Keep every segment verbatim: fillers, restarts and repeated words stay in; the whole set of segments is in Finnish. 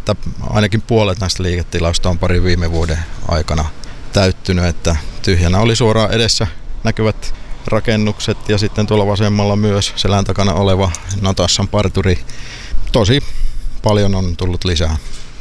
että ainakin puolet näistä liiketiloista on pari viime vuoden aikana täyttynyt, että tyhjänä oli suoraan edessä näkyvät rakennukset ja sitten tuolla vasemmalla myös selän takana oleva Natassan parturi. Tosi paljon on tullut lisää.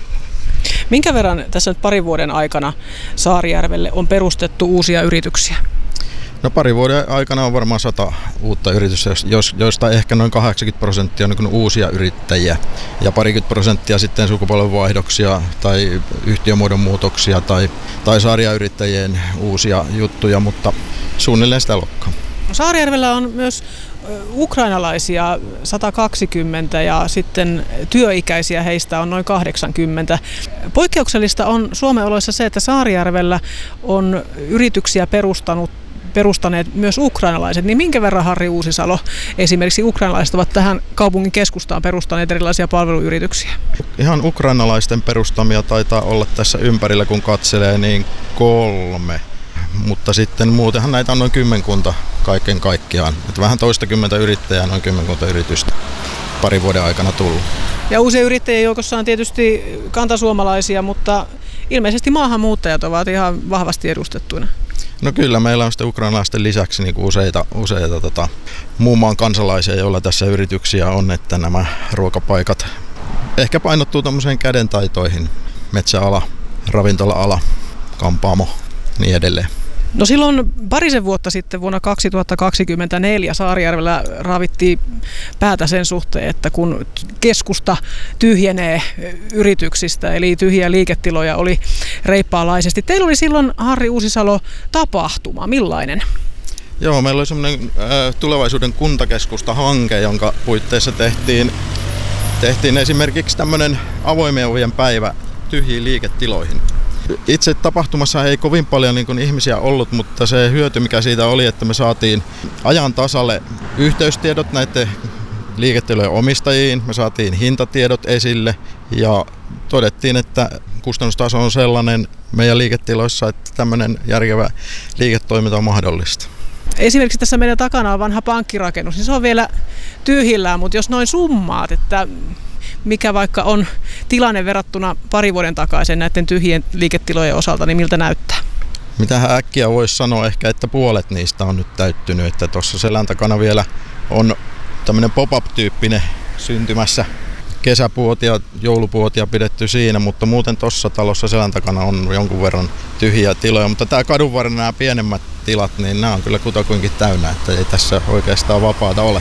Minkä verran tässä nyt parin vuoden aikana Saarijärvelle on perustettu uusia yrityksiä? No pari vuoden aikana on varmaan sata uutta yritystä, joista ehkä noin kahdeksankymmentä prosenttia on niin uusia yrittäjiä ja parikymmentä prosenttia sitten sukupolvenvaihdoksia tai yhtiömuodon muutoksia tai, tai Saarijärven uusia juttuja, mutta suunnilleen sitä lokkaa. No Saarijärvellä on myös ukrainalaisia sata kaksikymmentä ja sitten työikäisiä heistä on noin kahdeksankymmentä. Poikkeuksellista on Suomen oloissa se, että Saarijärvellä on yrityksiä perustanut perustaneet myös ukrainalaiset, niin minkä verran, Harri Uusisalo, esimerkiksi ukrainalaiset ovat tähän kaupungin keskustaan perustaneet erilaisia palveluyrityksiä? Ihan ukrainalaisten perustamia taitaa olla tässä ympärillä, kun katselee, niin kolme. Mutta sitten muutenhan näitä on noin kymmenkunta kaiken kaikkiaan. Että vähän toistakymmentä yrittäjää, noin kymmenkunta yritystä parin vuoden aikana tullut. Ja uusien yrittäjien joukossa on tietysti kantasuomalaisia, mutta ilmeisesti maahanmuuttajat ovat ihan vahvasti edustettuina. No kyllä, meillä on sitten ukrainalaisten lisäksi niin kuin useita, useita tota, muun maan kansalaisia, joilla tässä yrityksiä on, että nämä ruokapaikat ehkä painottuu tämmöiseen kädentaitoihin, metsäala, ravintola-ala, kampaamo, niin edelleen. No silloin parisen vuotta sitten vuonna kaksituhattakaksikymmentäneljä Saarijärvellä raavittiin päätä sen suhteen, että kun keskusta tyhjenee yrityksistä, eli tyhjiä liiketiloja oli reippaalaisesti. Teillä oli silloin, Harri Uusisalo, tapahtuma. Millainen? Joo, meillä oli semmoinen äh, tulevaisuuden kuntakeskusta-hanke, jonka puitteissa tehtiin, tehtiin esimerkiksi tämmöinen avoimien ovien päivä tyhjiin liiketiloihin. Itse tapahtumassa ei kovin paljon niin kuin ihmisiä ollut, mutta se hyöty, mikä siitä oli, että me saatiin ajan tasalle yhteystiedot näiden liiketilojen omistajiin, me saatiin hintatiedot esille ja todettiin, että kustannustaso on sellainen meidän liiketiloissa, että tämmöinen järkevä liiketoiminta on mahdollista. Esimerkiksi tässä meidän takana on vanha pankkirakennus, niin se on vielä tyhjillään, mutta jos noin summaat, että mikä vaikka on tilanne verrattuna pari vuoden takaisin näiden tyhjien liiketilojen osalta, niin miltä näyttää? Mitähän äkkiä voisi sanoa ehkä, että puolet niistä on nyt täyttynyt, että tuossa selän takana vielä on tämmöinen pop-up-tyyppinen syntymässä. Kesäpuotia, joulupuotia pidetty siinä, mutta muuten tuossa talossa selän takana on jonkun verran tyhjiä tiloja, mutta tämä kadun varrella nämä pienemmät tilat, niin nämä on kyllä kutakuinkin täynnä, että ei tässä oikeastaan vapaata ole.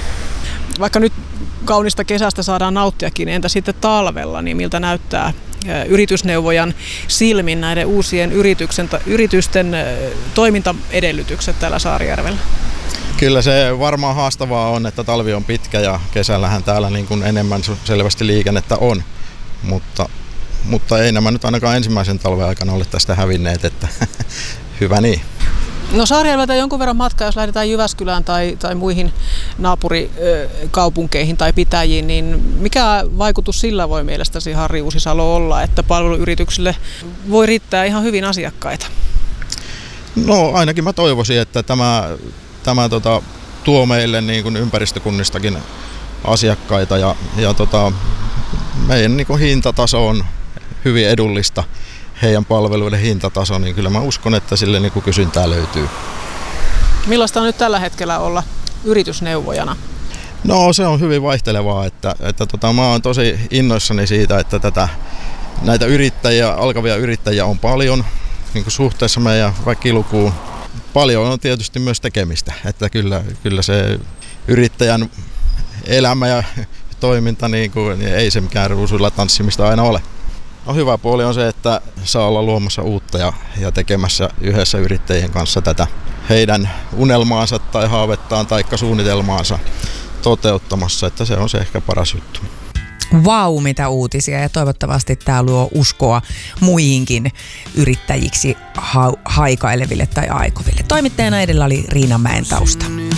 Vaikka nyt kaunista kesästä saadaan nauttiakin, entä sitten talvella, niin miltä näyttää yritysneuvojan silmin näiden uusien yrityksen, yritysten toimintaedellytykset täällä Saarijärvellä? Kyllä se varmaan haastavaa on, että talvi on pitkä ja kesällähän täällä niin kuin enemmän selvästi liikennettä on, mutta, mutta ei nämä nyt ainakaan ensimmäisen talven aikana ole tästä hävinneet, että hyvä niin. No Saarijärveltä jonkun verran matkaa, jos lähdetään Jyväskylään tai, tai muihin naapurikaupunkeihin tai pitäjiin, niin mikä vaikutus sillä voi mielestäsi, Harri Uusisalo, olla, että palveluyrityksille voi riittää ihan hyvin asiakkaita? No ainakin mä toivoisin, että tämä, tämä tota, tuo meille niin kuin ympäristökunnistakin asiakkaita ja, ja tota, meidän niin kuin hintataso on hyvin edullista. Heidän palveluiden hintataso, niin kyllä mä uskon, että sille niin kuin kysyntää löytyy. Millaista on nyt tällä hetkellä olla yritysneuvojana? No se on hyvin vaihtelevaa, että, että tota, mä oon tosi innoissani siitä, että tätä, näitä yrittäjiä, alkavia yrittäjiä on paljon niin kuin suhteessa meidän väkilukuun. Paljon on tietysti myös tekemistä, että kyllä, kyllä se yrittäjän elämä ja toiminta, niin kuin, niin ei se mikään ruusuilla tanssimista aina ole. No, hyvä puoli on se, että saa olla luomassa uutta ja, ja tekemässä yhdessä yrittäjien kanssa tätä heidän unelmaansa tai haavettaan tai suunnitelmaansa toteuttamassa, että se on se ehkä paras juttu. Vau, mitä uutisia, ja toivottavasti tämä luo uskoa muihinkin yrittäjiksi ha- haikaileville tai aikoville. Toimittajana edellä oli Riina Mäentausta.